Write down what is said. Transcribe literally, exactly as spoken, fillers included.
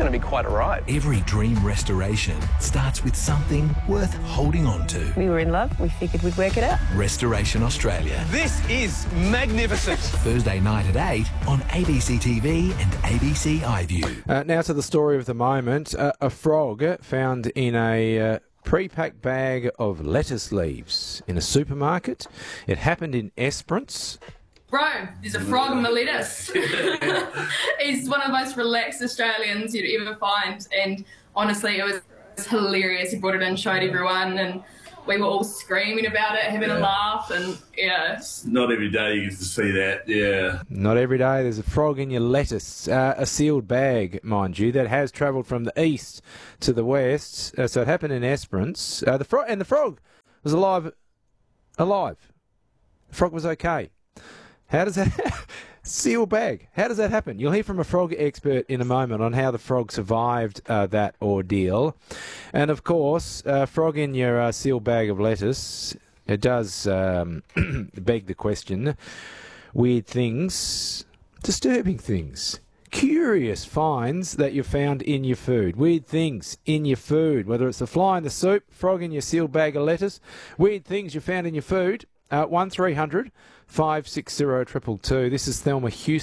going to be quite a ride. Every dream restoration starts with something worth holding on to. We were in love. We figured we'd work it out. Restoration Australia. This is magnificent. Thursday night at eight on A B C T V and A B C iView. Uh, now to the story of the moment. Uh, a frog found in a uh, pre-packed bag of lettuce leaves in a supermarket. It happened in Esperance. Bro, there's a frog in my lettuce. He's one of the most relaxed Australians you'd ever find, and honestly, it was, it was hilarious. He brought it in, showed everyone, and we were all screaming about it, having yeah. a laugh, and yeah. Not every day you get to see that, yeah. Not every day there's a frog in your lettuce. Uh, a sealed bag, mind you, that has travelled from the east to the west. Uh, so it happened in Esperance. Uh, the frog and the frog was alive. Alive. The frog was okay. How does that... Sealed bag. How does that happen? You'll hear from a frog expert in a moment on how the frog survived uh, that ordeal. And, of course, uh, frog in your uh, sealed bag of lettuce, it does um, beg the question. Weird things, disturbing things, curious finds that you found in your food. Weird things in your food, whether it's a fly in the soup, frog in your sealed bag of lettuce, weird things you found in your food. Uh, one three hundred five six zero two two two. This is Thelma Houston.